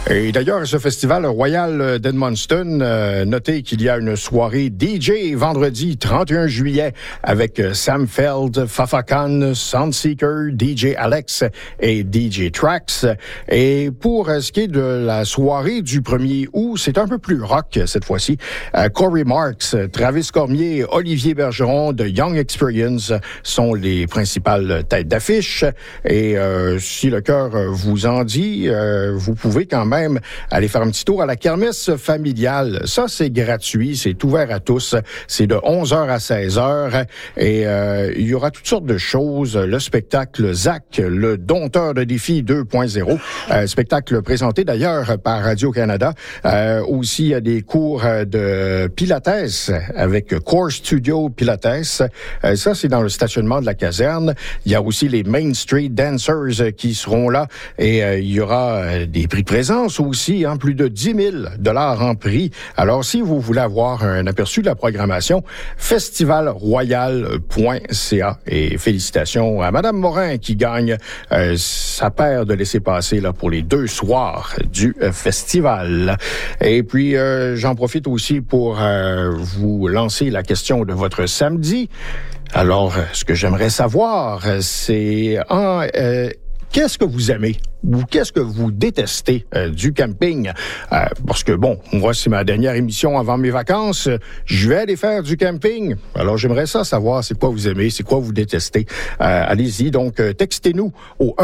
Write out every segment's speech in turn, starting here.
Et d'ailleurs, ce festival royal d'Edmundston, notez qu'il y a une soirée DJ vendredi 31 juillet avec Sam Feld, Fafa Khan, Soundseeker, DJ Alex et DJ Trax. Et pour ce qui est de la soirée du 1er août, c'est un peu plus rock cette fois-ci. Corey Marks, Travis Cormier, Olivier Bergeron de Young Experience sont les principales têtes d'affiche. Et si le cœur vous en dit, vous pouvez quand même aller faire un petit tour à la kermesse familiale. Ça, c'est gratuit, c'est ouvert à tous. C'est de 11h à 16h et il y aura toutes sortes de choses. Le spectacle Zach, le dompteur de défi 2.0, spectacle présenté d'ailleurs par Radio-Canada. Aussi, il y a des cours de Pilates avec Core Studio Pilates. Ça, c'est dans le stationnement de la caserne. Il y a aussi les Main Street Dancers qui seront là et il y aura des prix de présence aussi, hein, plus de 10 000 $ en prix. Alors, si vous voulez avoir un aperçu de la programmation, festivalroyal.ca. Et félicitations à Madame Morin qui gagne sa paire de laissez-passer là pour les 2 soirs du festival. Et puis, j'en profite aussi pour vous lancer la question de votre samedi. Alors, ce que j'aimerais savoir, c'est qu'est-ce que vous aimez ou qu'est-ce que vous détestez du camping? Parce que, bon, moi, c'est ma dernière émission avant mes vacances. Je vais aller faire du camping. Alors, j'aimerais savoir c'est quoi vous aimez, c'est quoi vous détestez. Allez-y, donc, textez-nous au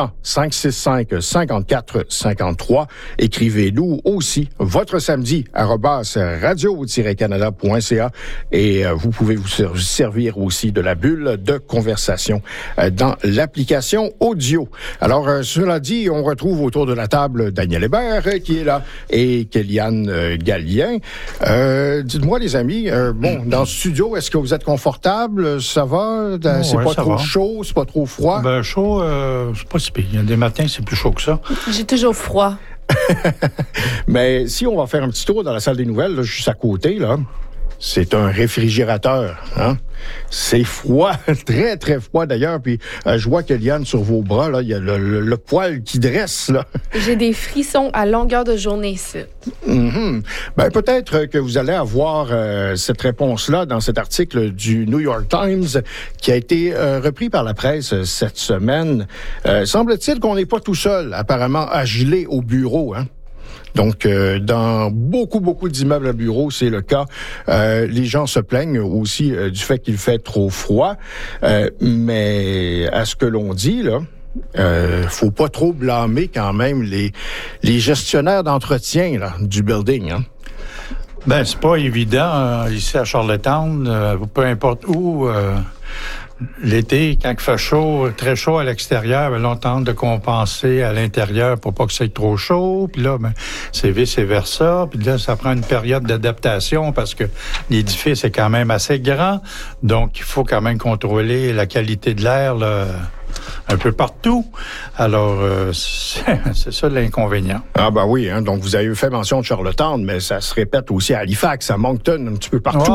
1-800-565-5453. Écrivez-nous aussi votre samedi @radio-canada.ca et vous pouvez vous servir aussi de la bulle de conversation dans l'application audio. Alors, cela dit, on retrouve autour de la table Daniel Hébert qui est là et Kéliane Gallien. Dites-moi, les amis, dans le studio, est-ce que vous êtes confortable? Ça va? C'est pas trop chaud? C'est pas trop froid? Ben, chaud, c'est pas si pire. Il y a des matins, c'est plus chaud que ça. J'ai toujours froid. Mais si on va faire un petit tour dans la salle des nouvelles, là, juste à côté, là, c'est un réfrigérateur, hein? C'est froid, très, très froid d'ailleurs. Puis je vois Kéliane sur vos bras, là, il y a le poil qui dresse, là. J'ai des frissons à longueur de journée ici. Mm-hmm. Ben, peut-être que vous allez avoir cette réponse-là dans cet article du New York Times qui a été repris par la presse cette semaine. Semble-t-il qu'on n'est pas tout seul, apparemment, à geler au bureau, hein? Donc, dans beaucoup d'immeubles à bureaux, c'est le cas. Les gens se plaignent aussi du fait qu'il fait trop froid. Mais à ce que l'on dit, là, faut pas trop blâmer quand même les gestionnaires d'entretien là, du building, hein. Ben, c'est pas évident ici à Charlottetown, peu importe où. L'été, quand il fait chaud, très chaud à l'extérieur, ben là, on tente de compenser à l'intérieur pour pas que c'est trop chaud. Puis là, ben, c'est vice-versa. Puis là, ça prend une période d'adaptation parce que l'édifice est quand même assez grand. Donc, il faut quand même contrôler la qualité de l'air, là, un peu partout. Alors, c'est ça l'inconvénient. Ah ben oui, hein, donc vous avez fait mention de Charlottetown, mais ça se répète aussi à Halifax, à Moncton, un petit peu partout.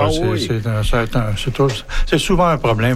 C'est souvent un problème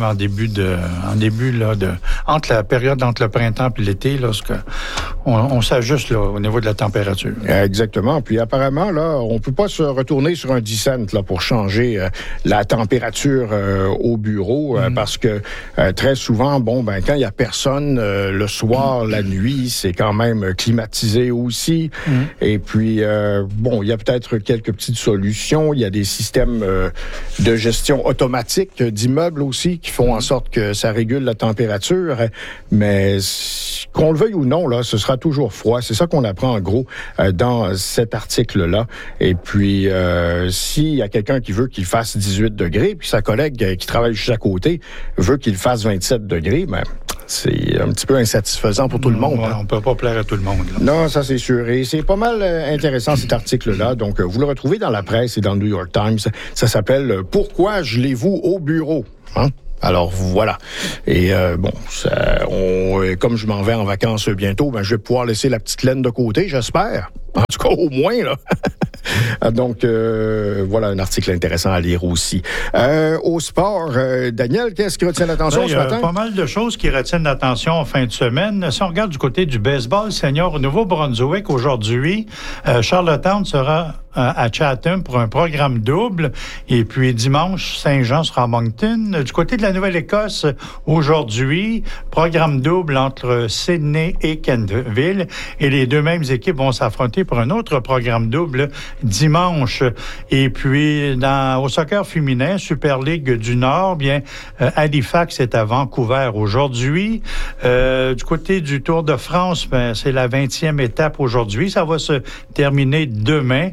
entre la période entre le printemps et l'été, lorsque on s'ajuste là, au niveau de la température. Exactement. Puis apparemment, là, on peut pas se retourner sur un 10 cents là, pour changer la température au bureau, parce que très souvent, quand il y a personne, le soir, la nuit, c'est quand même climatisé aussi. Et puis, il y a peut-être quelques petites solutions. Il y a des systèmes de gestion automatique d'immeubles aussi qui font en sorte que ça régule la température. Mais qu'on le veuille ou non, là, ce sera toujours froid. C'est ça qu'on apprend en gros dans cet article-là. Et puis, s'il y a quelqu'un qui veut qu'il fasse 18 degrés, puis sa collègue qui travaille juste à côté veut qu'il fasse 27 degrés, ben, c'est un petit peu insatisfaisant pour tout le monde. On peut pas plaire à tout le monde. Là. Non, ça c'est sûr. Et c'est pas mal intéressant cet article-là. Donc, vous le retrouvez dans la presse et dans le New York Times. Ça s'appelle « Pourquoi gelez-vous au bureau? » Hein? Alors, voilà. Et comme je m'en vais en vacances bientôt, je vais pouvoir laisser la petite laine de côté, j'espère. En tout cas, au moins, là. Donc, voilà un article intéressant à lire aussi. Au sport, Daniel, qu'est-ce qui retient l'attention ce matin? Il y a pas mal de choses qui retiennent l'attention en fin de semaine. Si on regarde du côté du baseball senior au Nouveau-Brunswick, aujourd'hui, Charlottetown sera à Chatham pour un programme double. Et puis dimanche, Saint-Jean sera à Moncton. Du côté de la Nouvelle-Écosse, aujourd'hui, programme double entre Sydney et Kentville. Et les deux mêmes équipes vont s'affronter pour un autre programme double dimanche. Et puis, au soccer féminin, Super League du Nord, bien, Halifax est à Vancouver aujourd'hui. Du côté du Tour de France, ben, c'est la 20e étape aujourd'hui. Ça va se terminer demain.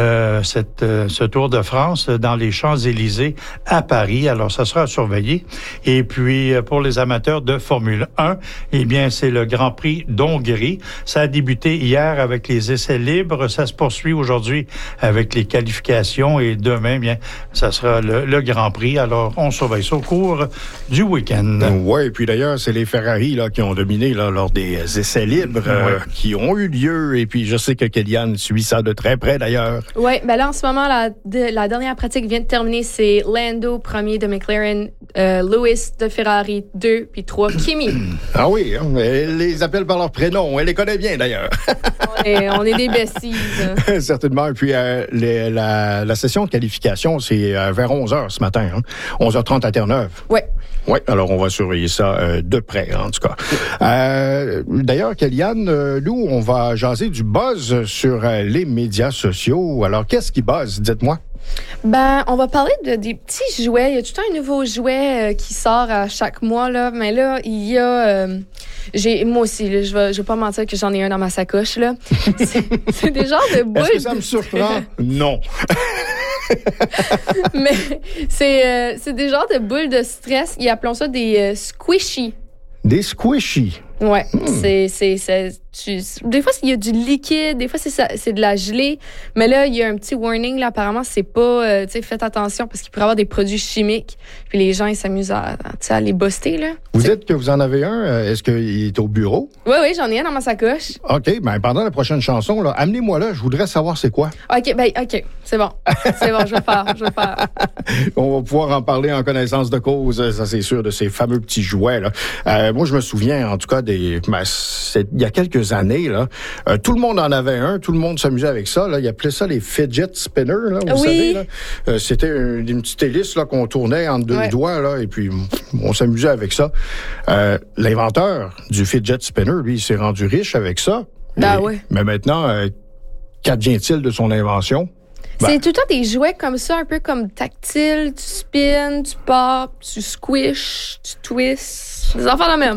Ce Tour de France dans les Champs-Élysées à Paris. Alors, ça sera à surveiller. Et puis, pour les amateurs de Formule 1, eh bien, c'est le Grand Prix d'Hongrie. Ça a débuté hier avec les essais libres. Ça se poursuit aujourd'hui avec les qualifications et demain, bien, ça sera le Grand Prix. Alors, on surveille ça au cours du week-end. Oui, et puis d'ailleurs, c'est les Ferrari là, qui ont dominé là, lors des essais libres qui ont eu lieu. Et puis, je sais que Kellyanne suit ça de très près d'ailleurs. Oui, ben là, en ce moment, la dernière pratique vient de terminer. C'est Lando, premier de McLaren, Lewis de Ferrari, 2, puis 3, Kimi. Ah oui, elle les appelle par leur prénom. Elle les connaît bien, d'ailleurs. On est des besties. Certainement. Et puis, la session de qualification, c'est vers 11h ce matin. 11h30 à Terre-Neuve. Oui. Oui, alors on va surveiller ça de près, en tout cas. D'ailleurs, Kellyanne, nous, on va jaser du buzz sur les médias sociaux. Alors, qu'est-ce qui buzz? Dites-moi. Ben, on va parler des petits jouets. Il y a tout un nouveau jouet qui sort à chaque mois, là. Mais là, il y a... moi aussi, là, je vais pas mentir que j'en ai un dans ma sacoche, là. C'est des genres de boules. Est-ce que ça me surprend? Non. Mais c'est des genres de boules de stress. Ils appellent ça des squishy. Des squishy. Ouais, des fois, il y a du liquide, des fois, c'est de la gelée. Mais là, il y a un petit warning, là. Apparemment, c'est pas, faites attention parce qu'il pourrait y avoir des produits chimiques. Puis les gens, ils s'amusent à les buster, là. Vous dites que vous en avez un. Est-ce qu'il est au bureau? Oui, j'en ai un dans ma sacoche. OK, ben pendant la prochaine chanson, là, amenez-moi là. Je voudrais savoir c'est quoi. OK, c'est bon. C'est bon, je vais faire. On va pouvoir en parler en connaissance de cause, ça c'est sûr, de ces fameux petits jouets, là. Moi, je me souviens, en tout cas, il y a quelques années, là, tout le monde en avait un, tout le monde s'amusait avec ça. Là, ils appelaient ça les fidget spinners, là, vous savez. Là. C'était une petite hélice là, qu'on tournait entre deux doigts, là, et puis on s'amusait avec ça. L'inventeur du fidget spinner, lui, il s'est rendu riche avec ça. Mais maintenant, qu'advient-il de son invention? C'est tout le temps des jouets comme ça, un peu comme tactile, tu spins, tu pop, tu squish, tu twists. Des enfants de même.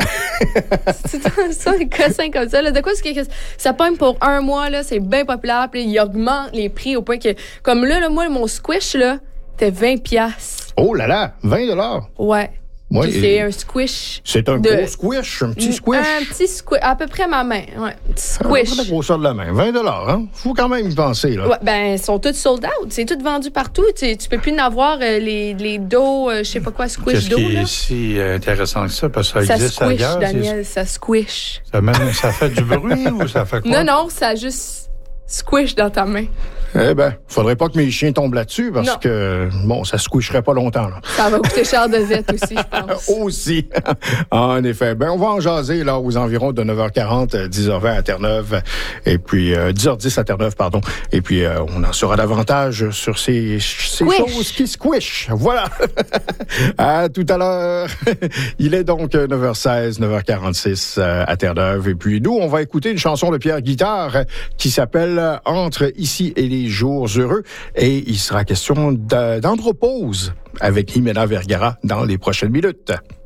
C'est des cossins comme ça. Là. De quoi est-ce que ça pogne pour un mois, là, c'est bien populaire, puis ils augmentent les prix au point que, comme là, moi, mon squish, là, c'était 20$. Oh là là, 20$? Ouais. Ouais, c'est un squish. C'est un gros squish, un petit squish. Un petit squish, à peu près ma main. Ouais, un petit squish. La grosseur de la main. 20$, hein? Faut quand même y penser, là. Ouais, ben, ils sont tous sold out. C'est tout vendu partout. Tu peux plus en avoir les dos, je sais pas quoi, squish dos. Qu'est-ce qui est si intéressant que ça? Parce que ça existe squish, ailleurs. Daniel, ça squish. Ça fait du bruit ou ça fait quoi? Non, ça juste squish dans ta main. Eh ben, faudrait pas que mes chiens tombent là-dessus parce que, bon, ça squisherait pas longtemps, là. Ça va coûter cher de vet aussi, je pense. Aussi. En effet. Ben, on va en jaser, là, aux environs de 9h40, 10h20 à Terre-Neuve, et puis 10h10 à Terre-Neuve, pardon. Et puis, on en saura davantage sur ces choses qui squishent. Voilà. À tout à l'heure. Il est donc 9h16, 9h46 à Terre-Neuve. Et puis, nous, on va écouter une chanson de Pierre Guitard qui s'appelle « Entre ici et les jours heureux ». Et il sera question d'andropause avec Jimena Vergara dans les prochaines minutes.